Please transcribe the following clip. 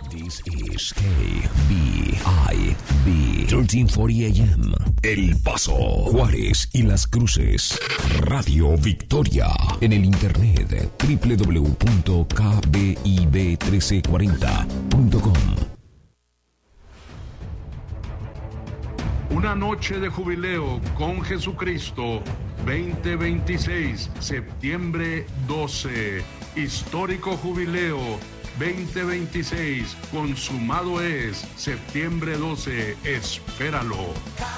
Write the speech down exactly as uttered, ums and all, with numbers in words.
This is K B I B thirteen forty A M. El Paso, Juárez y Las Cruces. Radio Victoria. En el internet doble u doble u doble u punto k b i b uno tres cuatro cero punto com. Una noche de jubileo con Jesucristo, veinte veintiséis, septiembre doce. Histórico jubileo veinte veintiséis, consumado es, septiembre doce, espéralo.